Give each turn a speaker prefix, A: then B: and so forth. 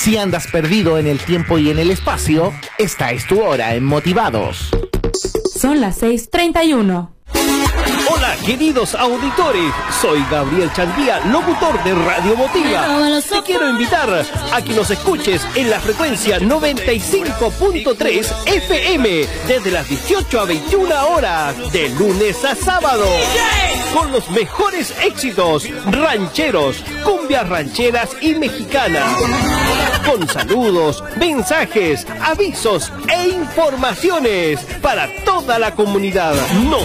A: Si andas perdido en el tiempo y en el espacio, esta es tu hora en Motivados.
B: Son las 6:31.
C: Hola, queridos auditores, soy Gabriel Chandía, locutor de Radio Motiva. Te quiero invitar a que nos escuches en la frecuencia 95.3 FM desde las 18 a 21 horas, de lunes a sábado, con los mejores éxitos rancheros, cumbias rancheras y mexicanas, con saludos, mensajes, avisos e informaciones para toda la comunidad. No